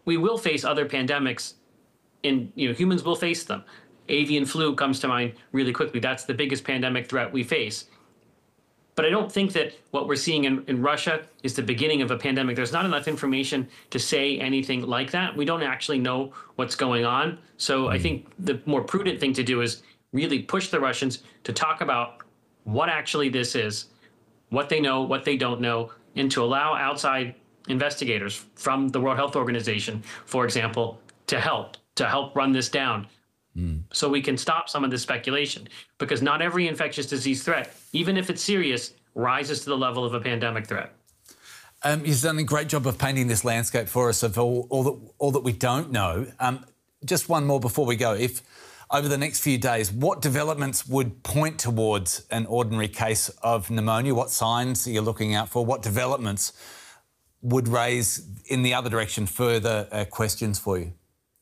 we will face other pandemics. Humans will face them. Avian flu comes to mind really quickly. That's the biggest pandemic threat we face. But I don't think that what we're seeing in Russia is the beginning of a pandemic. There's not enough information to say anything like that. We don't actually know what's going on. So I think the more prudent thing to do is really push the Russians to talk about what actually this is, what they know, what they don't know, and to allow outside investigators from the World Health Organization, for example, to help run this down. So we can stop some of this speculation, because not every infectious disease threat, even if it's serious, rises to the level of a pandemic threat. You've done a great job of painting this landscape for us of all that we don't know. Just one more before we go. If over the next few days, what developments would point towards an ordinary case of pneumonia? What signs are you looking out for? What developments would raise in the other direction further questions for you?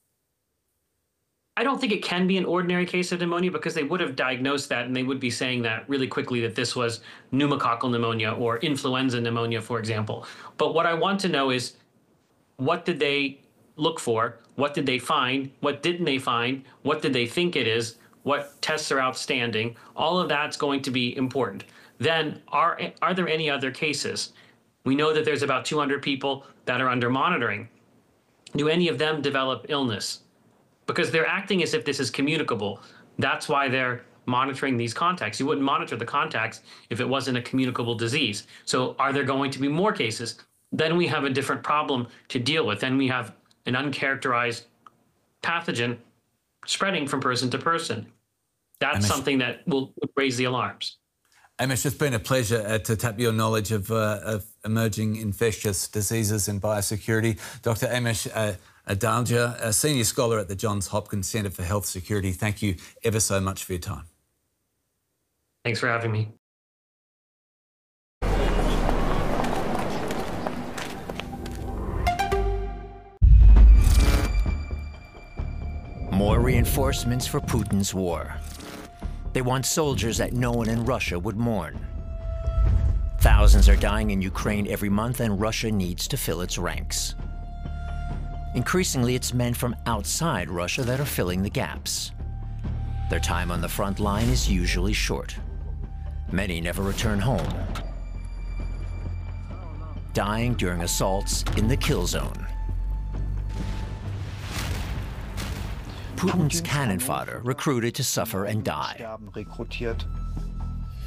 I don't think it can be an ordinary case of pneumonia, because they would have diagnosed that and they would be saying that really quickly, that this was pneumococcal pneumonia or influenza pneumonia, for example. But what I want to know is, what did they look for? What did they find? What didn't they find? What did they think it is? What tests are outstanding? All of that's going to be important. Then, are there any other cases? We know that there's about 200 people that are under monitoring. Do any of them develop illness? Because they're acting as if this is communicable. That's why they're monitoring these contacts. You wouldn't monitor the contacts if it wasn't a communicable disease. So are there going to be more cases? Then we have a different problem to deal with. Then we have an uncharacterized pathogen spreading from person to person. That's something that will raise the alarms. Amish, it's been a pleasure to tap your knowledge of emerging infectious diseases and biosecurity. Dr. Amish Adalja, a senior scholar at the Johns Hopkins Centre for Health Security. Thank you ever so much for your time. Thanks for having me. More reinforcements for Putin's war. They want soldiers that no one in Russia would mourn. Thousands are dying in Ukraine every month, and Russia needs to fill its ranks. Increasingly, it's men from outside Russia that are filling the gaps. Their time on the front line is usually short. Many never return home, dying during assaults in the kill zone. Putin's cannon fodder, recruited to suffer and die.